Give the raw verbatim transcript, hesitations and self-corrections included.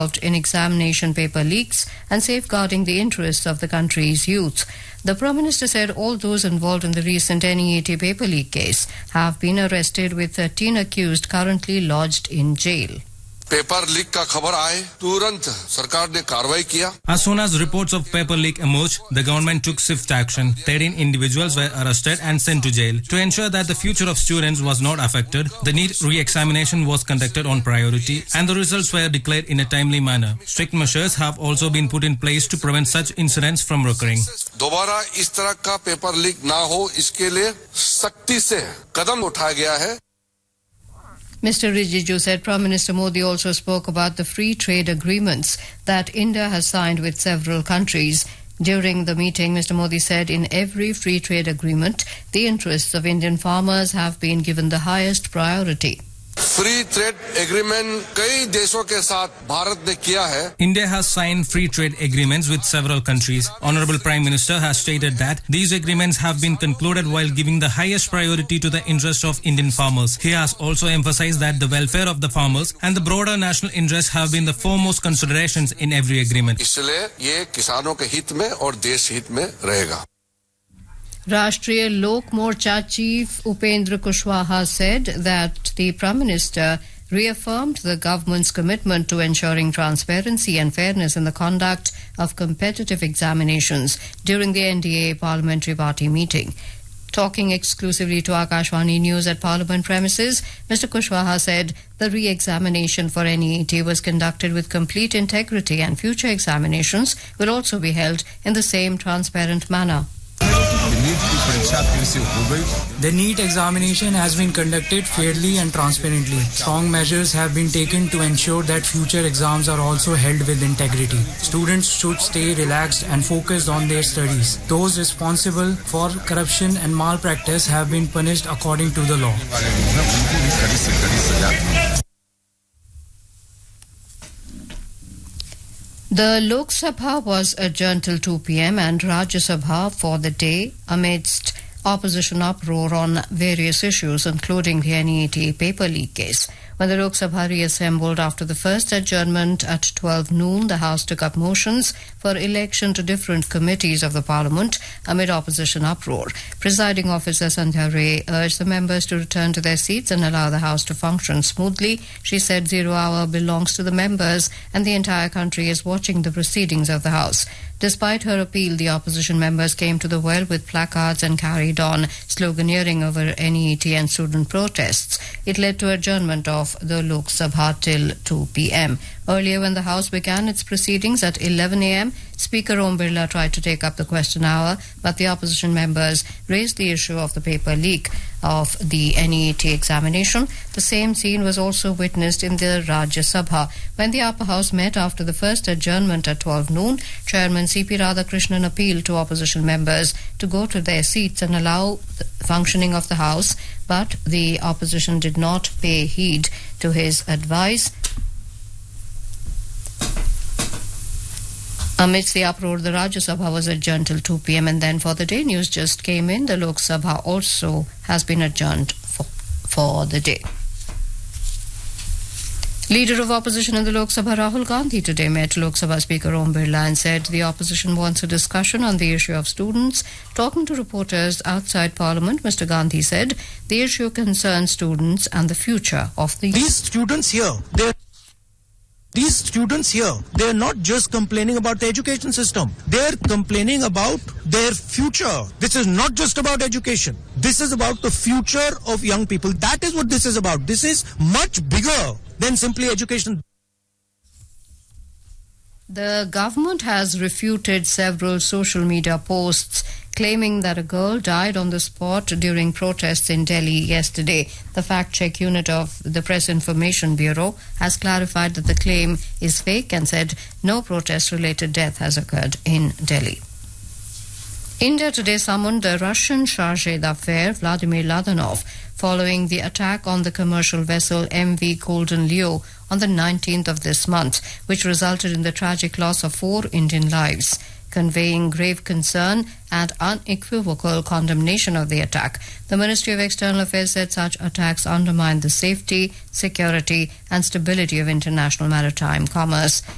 in examination paper leaks and safeguarding the interests of the country's youth. The Prime Minister said all those involved in the recent N E A T paper leak case have been arrested, with thirteen accused currently lodged in jail. Paper leak का खबर आए तुरंत सरकार ने कार्रवाई किया. As soon as reports of paper leak emerged, the government took swift action. thirteen individuals were arrested and sent to jail. To ensure that the future of students was not affected, the NEET re-examination was conducted on priority and the results were declared in a timely manner. Strict measures have also been put in place to prevent such incidents from recurring. दोबारा इस तरह का paper leak ना हो, इसके लिए सख्ती से कदम उठाया गया है. Mister Rijiju said Prime Minister Modi also spoke about the free trade agreements that India has signed with several countries. During the meeting, Mister Modi said in every free trade agreement, the interests of Indian farmers have been given the highest priority. Free trade agreement कई देशों के साथ भारत ने किया है. India has signed free trade agreements with several countries. Honorable Prime Minister has stated that these agreements have been concluded while giving the highest priority to the interests of Indian farmers. He has also emphasized that the welfare of the farmers and the broader national interests have been the foremost considerations in every agreement. इसलिए ये किसानों के हित में और देश हित में रहेगा. Rashtriya Lok Morcha Chief Upendra Kushwaha said that the Prime Minister reaffirmed the government's commitment to ensuring transparency and fairness in the conduct of competitive examinations during the N D A Parliamentary Party meeting. Talking exclusively to Akashvani News at Parliament premises, Mister Kushwaha said the re-examination for N E A T was conducted with complete integrity and future examinations will also be held in the same transparent manner. The NEET examination has been conducted fairly and transparently. Strong measures have been taken to ensure that future exams are also held with integrity. Students should stay relaxed and focused on their studies. Those responsible for corruption and malpractice have been punished according to the law. The Lok Sabha was adjourned till two p.m. and Rajya Sabha for the day amidst opposition uproar on various issues, including the N E A T paper leak case. When the Lok Sabha reassembled after the first adjournment at twelve noon, the House took up motions for election to different committees of the Parliament amid opposition uproar. Presiding Officer Sandhya Ray urged the members to return to their seats and allow the House to function smoothly. She said zero hour belongs to the members and the entire country is watching the proceedings of the House. Despite her appeal, the opposition members came to the well with placards and carried on sloganeering over N E A T and student protests. It led to adjournment of the Lok Sabha till two p.m. Earlier, when the House began its proceedings at eleven a.m., Speaker Om Birla tried to take up the question hour, but the opposition members raised the issue of the paper leak of the N E A T examination. The same scene was also witnessed in the Rajya Sabha. When the upper house met after the first adjournment at twelve noon, Chairman C P Radhakrishnan appealed to opposition members to go to their seats and allow the functioning of the House, but the opposition did not pay heed to his advice. Amidst the uproar, the Rajya Sabha was adjourned till two p.m. and then for the day. News just came in. The Lok Sabha also has been adjourned for, for the day. Leader of opposition in the Lok Sabha, Rahul Gandhi, today met Lok Sabha Speaker Om Birla and said the opposition wants a discussion on the issue of students. Talking to reporters outside Parliament, Mister Gandhi said the issue concerns students and the future of the... These students here, they're These students here, they're not just complaining about the education system. They're complaining about their future. This is not just about education. This is about the future of young people. That is what this is about. This is much bigger than simply education. The government has refuted several social media posts claiming that a girl died on the spot during protests in Delhi yesterday. The fact-check unit of the Press Information Bureau has clarified that the claim is fake and said no protest-related death has occurred in Delhi. India today summoned the Russian charge d'affaires Vladimir Ladanov following the attack on the commercial vessel M V Golden Leo on the nineteenth of this month, which resulted in the tragic loss of four Indian lives. Conveying grave concern and unequivocal condemnation of the attack, the Ministry of External Affairs said such attacks undermine the safety, security and stability of international maritime commerce.